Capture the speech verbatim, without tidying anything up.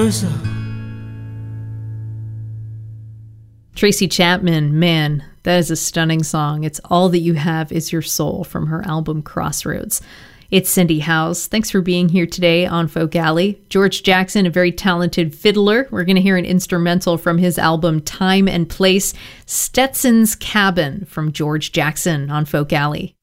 Tracy Chapman, man, that is a stunning song. It's All That You Have Is Your Soul from her album Crossroads. It's Cindy Howes. Thanks for being here today on Folk Alley. George Jackson, a very talented fiddler. We're going to hear an instrumental from his album Time and Place, Stetson's Cabin from George Jackson on Folk Alley.